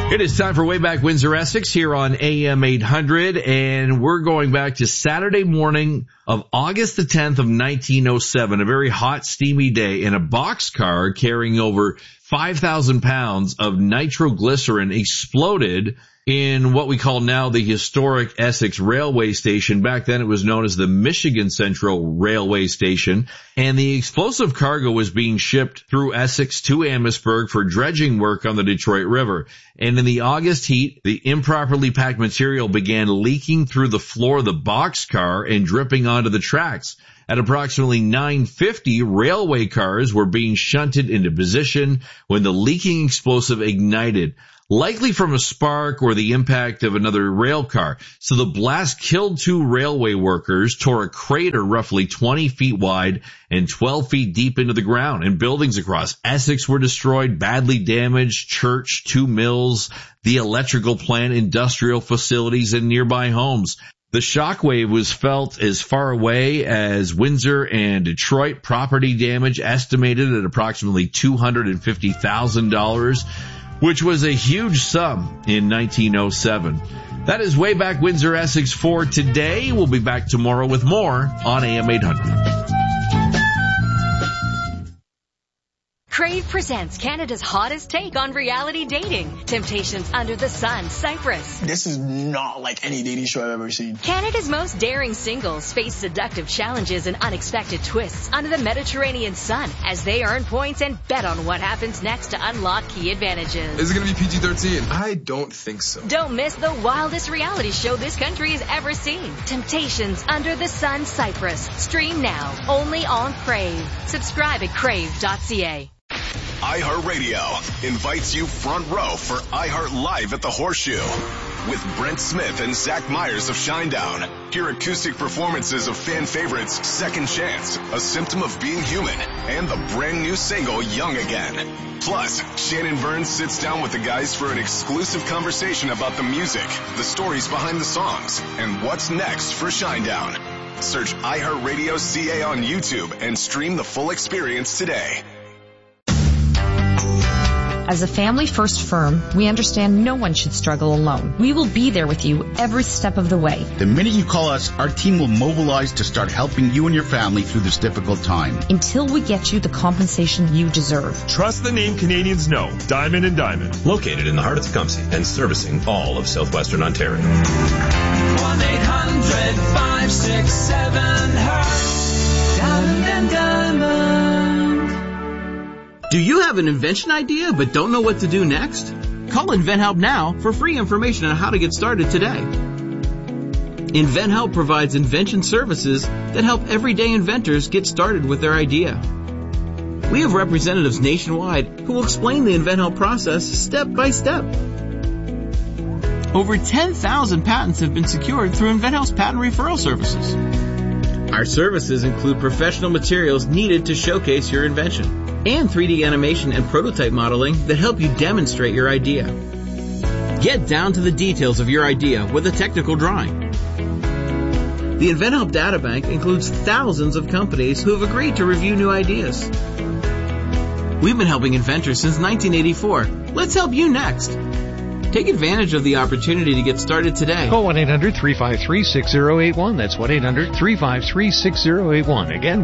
It is time for Way Back Windsor Essex here on AM 800, and we're going back to Saturday morning of August the 10th of 1907, a very hot, steamy day, and a boxcar carrying over 5,000 pounds of nitroglycerin exploded in what we call now the historic Essex Railway Station. Back then it was known as the Michigan Central Railway Station, and the explosive cargo was being shipped through Essex to Amherstburg for dredging work on the Detroit River. And in the August heat, the improperly packed material began leaking through the floor of the boxcar and dripping onto the tracks. At approximately 9:50, railway cars were being shunted into position when the leaking explosive ignited, likely from a spark or the impact of another rail car. So the blast killed 2 railway workers, tore a crater roughly 20 feet wide and 12 feet deep into the ground, and buildings across Essex were destroyed, badly damaged: church, 2 mills, the electrical plant, industrial facilities, and nearby homes. The shockwave was felt as far away as Windsor and Detroit. Property damage estimated at approximately $250,000, which was a huge sum in 1907. That is Way Back Windsor Essex for today. We'll be back tomorrow with more on AM 800. Crave presents Canada's hottest take on reality dating. Temptations Under the Sun, Cyprus. This is not like any dating show I've ever seen. Canada's most daring singles face seductive challenges and unexpected twists under the Mediterranean sun as they earn points and bet on what happens next to unlock key advantages. Is it going to be PG-13? I don't think so. Don't miss the wildest reality show this country has ever seen. Temptations Under the Sun, Cyprus. Stream now, only on Crave. Subscribe at crave.ca. iHeartRadio invites you front row for iHeart Live at the Horseshoe with Brent Smith and Zach Myers of Shinedown. Hear acoustic performances of fan favorites Second Chance, A Symptom of Being Human, and the brand new single Young Again. Plus, Shannon Burns sits down with the guys for an exclusive conversation about the music, the stories behind the songs, and what's next for Shinedown. Search iHeartRadio CA on YouTube and stream the full experience today. As a family-first firm, we understand no one should struggle alone. We will be there with you every step of the way. The minute you call us, our team will mobilize to start helping you and your family through this difficult time. Until we get you the compensation you deserve. Trust the name Canadians know, Diamond and Diamond. Located in the heart of Tecumseh and servicing all of southwestern Ontario. 1-800-567-HEART. Diamond and Diamond. Do you have an invention idea but don't know what to do next? Call InventHelp now for free information on how to get started today. InventHelp provides invention services that help everyday inventors get started with their idea. We have representatives nationwide who will explain the InventHelp process step by step. Over 10,000 patents have been secured through InventHelp's patent referral services. Our services include professional materials needed to showcase your invention, and 3D animation and prototype modeling that help you demonstrate your idea. Get down to the details of your idea with a technical drawing. The InventHelp Databank includes thousands of companies who have agreed to review new ideas. We've been helping inventors since 1984. Let's help you next. Take advantage of the opportunity to get started today. Call 1-800-353-6081. That's 1-800-353-6081. Again,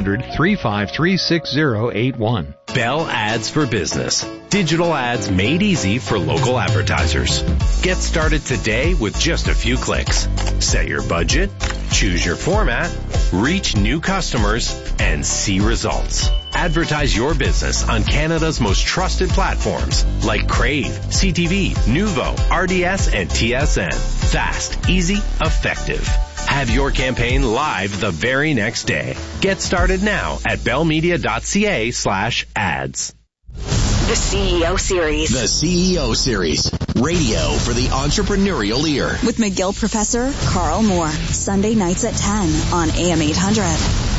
1-800-353-6081. Bell Ads for Business. Digital ads made easy for local advertisers. Get started today with just a few clicks. Set your budget, choose your format, reach new customers, and see results. Advertise your business on Canada's most trusted platforms like Crave, CTV, Nuvo, RDS, and TSN. Fast, easy, effective. Have your campaign live the very next day. Get started now at bellmedia.ca/ads. The CEO Series. The CEO Series. Radio for the entrepreneurial ear. With McGill Professor Carl Moore. Sunday nights at 10 on AM 800.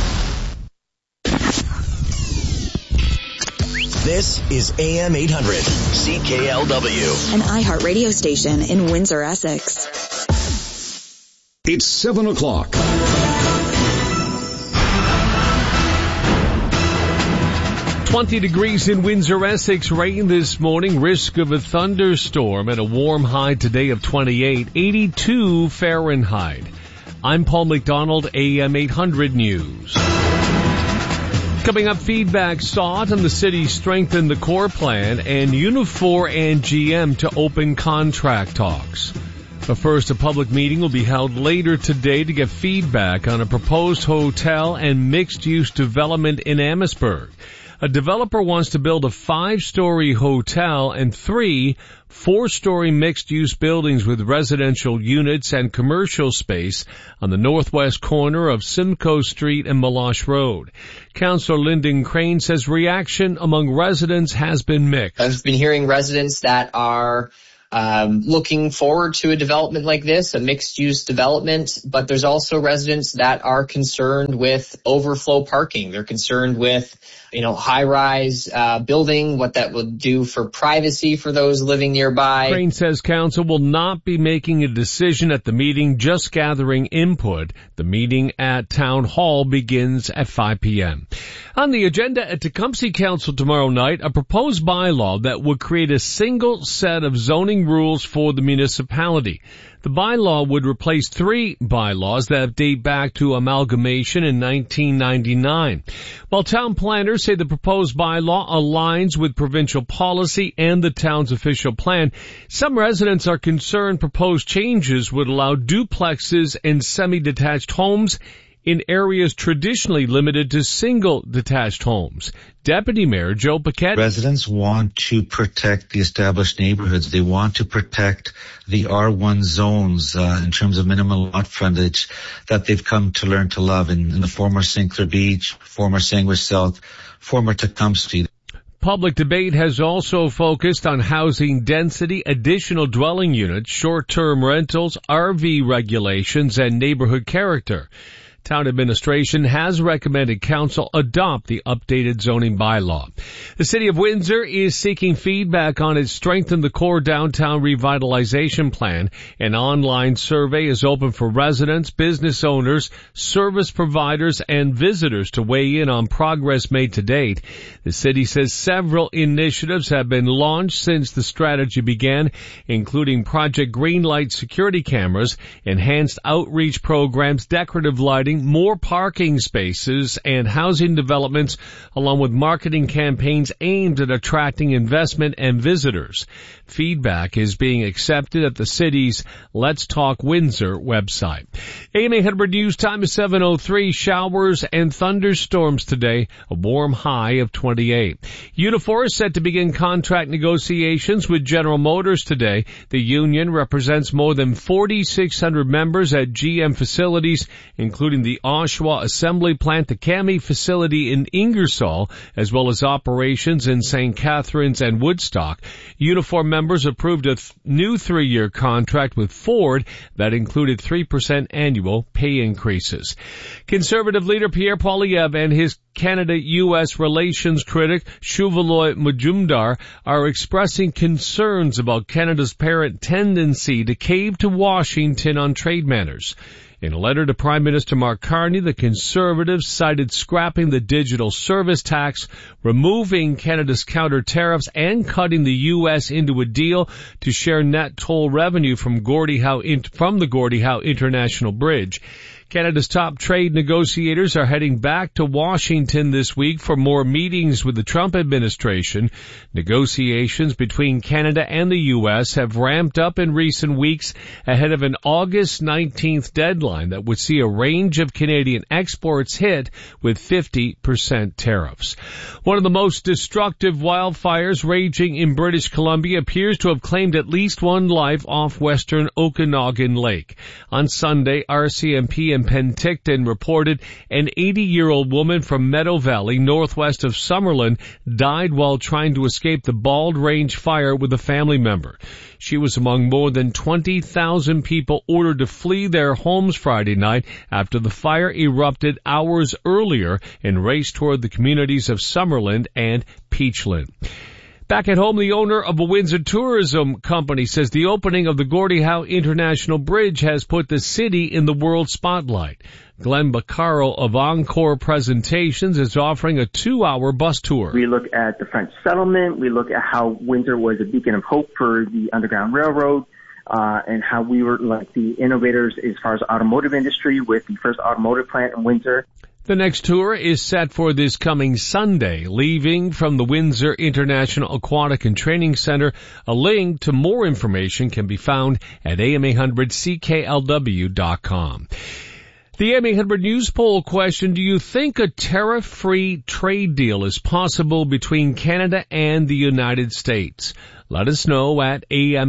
This is AM 800, CKLW. An iHeart radio station in Windsor, Essex. It's 7 o'clock. 20 degrees in Windsor, Essex. Rain this morning. Risk of a thunderstorm and a warm high today of 28, 82 Fahrenheit. I'm Paul McDonald, AM 800 News. Coming up, feedback sought on the city strengthen the core plan and Unifor and GM to open contract talks. But first, a public meeting will be held later today to get feedback on a proposed hotel and mixed-use development in Amherstburg. A developer wants to build a 5-story hotel and 3 4-story mixed-use buildings with residential units and commercial space on the northwest corner of Simcoe Street and Meloche Road. Councillor Lyndon Crane says reaction among residents has been mixed. I've been hearing residents that are looking forward to a development like this, a mixed-use development, but there's also residents that are concerned with overflow parking. They're concerned with, high-rise building, what that will do for privacy for those living nearby. Crane says council will not be making a decision at the meeting, just gathering input. The meeting at Town Hall begins at 5 p.m. On the agenda at Tecumseh Council tomorrow night, a proposed bylaw that would create a single set of zoning rules for the municipality. The bylaw would replace 3 bylaws that date back to amalgamation in 1999. While town planners say the proposed bylaw aligns with provincial policy and the town's official plan, some residents are concerned proposed changes would allow duplexes and semi-detached homes in areas traditionally limited to single detached homes. Deputy Mayor Joe Paquette. Residents want to protect the established neighborhoods. They want to protect the R1 zones in terms of minimum lot frontage that they've come to learn to love in the former St. Clair Beach, former Sandwich South, former Tecumseh. Public debate has also focused on housing density, additional dwelling units, short-term rentals, RV regulations, and neighborhood character. Town administration has recommended council adopt the updated zoning bylaw. The City of Windsor is seeking feedback on its Strengthen the Core Downtown Revitalization Plan. An online survey is open for residents, business owners, service providers, and visitors to weigh in on progress made to date. The city says several initiatives have been launched since the strategy began, including Project Greenlight security cameras, enhanced outreach programs, decorative lighting, more parking spaces, and housing developments, along with marketing campaigns aimed at attracting investment and visitors. Feedback is being accepted at the city's Let's Talk Windsor website. AM 800 News time is 7:03. Showers and thunderstorms today, a warm high of 28. Unifor is set to begin contract negotiations with General Motors today. The union represents more than 4,600 members at GM facilities, including the Oshawa Assembly Plant, the CAMI facility in Ingersoll, as well as operations in St. Catharines and Woodstock. Unifor members approved a new 3-year contract with Ford that included 3% annual pay increases. Conservative leader Pierre Poilievre and his Canada-U.S. relations critic Shuvaloy Majumdar are expressing concerns about Canada's apparent tendency to cave to Washington on trade matters. In a letter to Prime Minister Mark Carney, the Conservatives cited scrapping the digital service tax, removing Canada's counter tariffs, and cutting the U.S. into a deal to share net toll revenue from the Gordie Howe International Bridge. Canada's top trade negotiators are heading back to Washington this week for more meetings with the Trump administration. Negotiations between Canada and the U.S. have ramped up in recent weeks ahead of an August 19th deadline that would see a range of Canadian exports hit with 50% tariffs. One of the most destructive wildfires raging in British Columbia appears to have claimed at least one life off western Okanagan Lake. On Sunday, RCMP in Penticton reported an 80-year-old woman from Meadow Valley, northwest of Summerlin, died while trying to escape the Bald Range fire with a family member. She was among more than 20,000 people ordered to flee their homes Friday night after the fire erupted hours earlier and raced toward the communities of Summerlin and Peachland. Back at home, the owner of a Windsor tourism company says the opening of the Gordie Howe International Bridge has put the city in the world spotlight. Glenn Baccaro of Encore Presentations is offering a 2-hour bus tour. We look at the French settlement. We look at how Windsor was a beacon of hope for the Underground Railroad, and how we were like the innovators as far as automotive industry with the first automotive plant in Windsor. The next tour is set for this coming Sunday, leaving from the Windsor International Aquatic and Training Center. A link to more information can be found at am800cklw.com. The AM800 News Poll question, do you think a tariff-free trade deal is possible between Canada and the United States? Let us know at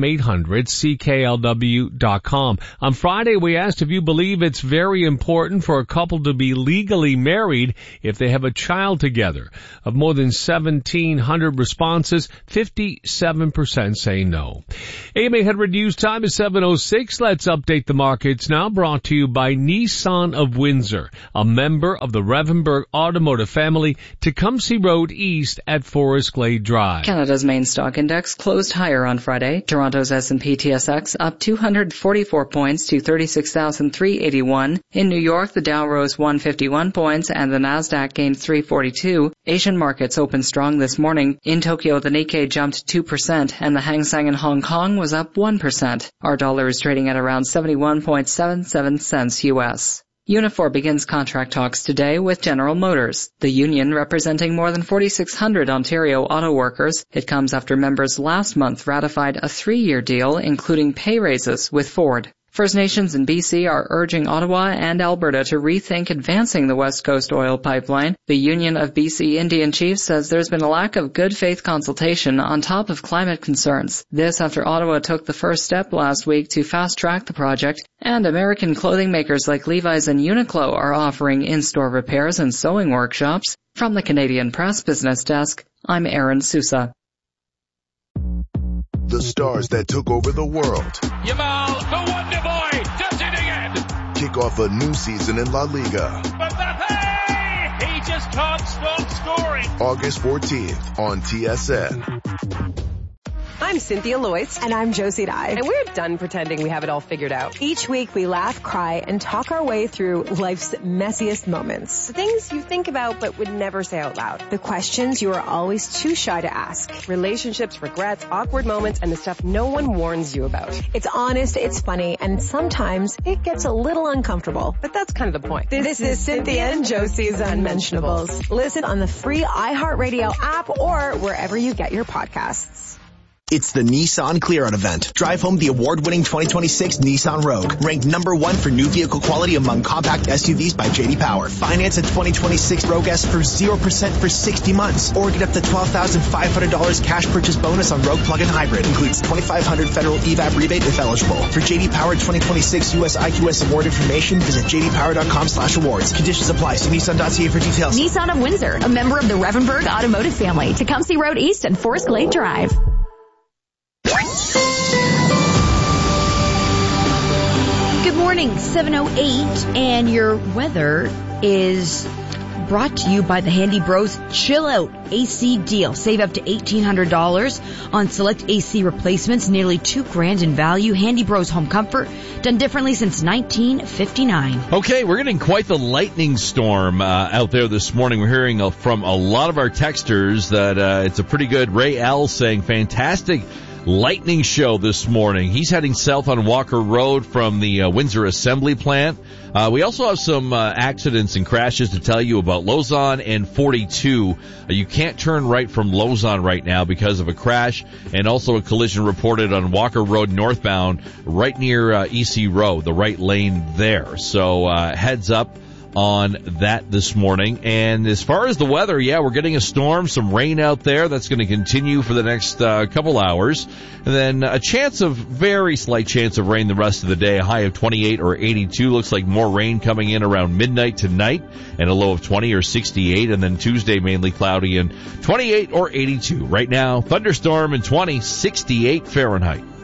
am800cklw.com. On Friday, we asked if you believe it's very important for a couple to be legally married if they have a child together. Of more than 1,700 responses, 57% say no. AM800 News Time is 7:06. Let's update the markets now, brought to you by Nissan of Windsor, a member of the Revenberg Automotive family, Tecumseh Road East at Forest Glade Drive. Canada's main stock index closed higher on Friday. Toronto's S&P TSX up 244 points to 36,381. In New York, the Dow rose 151 points and the Nasdaq gained 342. Asian markets opened strong this morning. In Tokyo, the Nikkei jumped 2% and the Hang Seng in Hong Kong was up 1%. Our dollar is trading at around 71.77 cents US. Unifor begins contract talks today with General Motors, the union representing more than 4,600 Ontario auto workers. It comes after members last month ratified a 3-year deal, including pay raises with Ford. First Nations in BC are urging Ottawa and Alberta to rethink advancing the West Coast oil pipeline. The Union of BC Indian Chiefs says there's been a lack of good faith consultation on top of climate concerns. This after Ottawa took the first step last week to fast-track the project, and American clothing makers like Levi's and Uniqlo are offering in-store repairs and sewing workshops. From the Canadian Press Business Desk, I'm Aaron Sousa. The stars that took over the world. Yamal, the Wonder Boy, does it again. Kick off a new season in La Liga. Mbappe, he just can't stop scoring. August 14th on TSN. I'm Cynthia Loyce. And I'm Josie Dye. And we're done pretending we have it all figured out. Each week we laugh, cry, and talk our way through life's messiest moments. The things you think about but would never say out loud. The questions you are always too shy to ask. Relationships, regrets, awkward moments, and the stuff no one warns you about. It's honest, it's funny, and sometimes it gets a little uncomfortable. But that's kind of the point. This is Cynthia and Josie's Unmentionables. Listen on the free iHeartRadio app or wherever you get your podcasts. It's the Nissan Clear Out event. Drive home the award-winning 2026 Nissan Rogue, ranked #1 for new vehicle quality among compact SUVs by J.D. Power. Finance a 2026 Rogue S for 0% for 60 months, or get up to $12,500 cash purchase bonus on Rogue Plug-in Hybrid. Includes $2,500 federal EVAP rebate if eligible. For J.D. Power 2026 U.S. IQS award information, visit jdpower.com/awards. Conditions apply. See Nissan.ca for details. Nissan of Windsor, a member of the Revenberg Automotive family, Tecumseh Road East and Forest Glade Drive. Good morning, 7:08, and your weather is brought to you by the Handy Bros Chill Out AC deal. Save up to $1,800 on select AC replacements, nearly $2,000 in value. Handy Bros Home Comfort, done differently since 1959. Okay, we're getting quite the lightning storm out there this morning. We're hearing from a lot of our texters that it's a pretty good. Ray L saying fantastic lightning show this morning. He's heading south on Walker Road from the Windsor Assembly Plant. We also have some accidents and crashes to tell you about. Lausanne and 42. You can't turn right from Lausanne right now because of a crash, and also a collision reported on Walker Road northbound right near EC Road, the right lane there. So heads up on that this morning. And as far as the weather, yeah, we're getting a storm, some rain out there. That's going to continue for the next couple hours. And then a chance of, very slight chance of rain the rest of the day, a high of 28 or 82. Looks like more rain coming in around midnight tonight, and a low of 20 or 68. And then Tuesday, mainly cloudy and 28 or 82. Right now, thunderstorm and 20, 68 Fahrenheit.